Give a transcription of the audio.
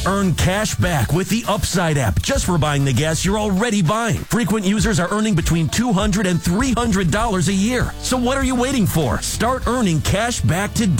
Earn cash back with the Upside app just for buying the gas you're already buying. Frequent users are earning between $200 and $300 a year. So what are you waiting for? Start earning cash back today.